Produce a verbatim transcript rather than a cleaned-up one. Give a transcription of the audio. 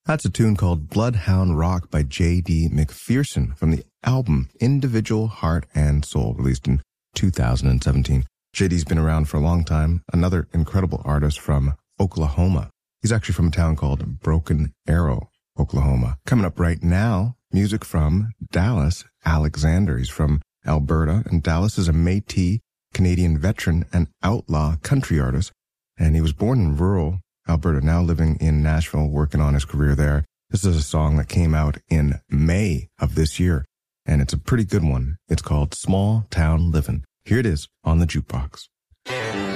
That's a tune called Bloodhound Rock by J D McPherson from the album Individual Heart and Soul, released in two thousand seventeen. J D's been around for a long time, another incredible artist from Oklahoma. He's actually from a town called Broken Arrow, Oklahoma. Coming up right now, music from Dallas Alexander. He's from Alberta, and Dallas is a Métis Canadian veteran and outlaw country artist, and he was born in rural Alberta, now living in Nashville, working on his career there. This is a song that came out in May of this year, and it's a pretty good one. It's called Small Town Livin'. Here it is on the Jukebox.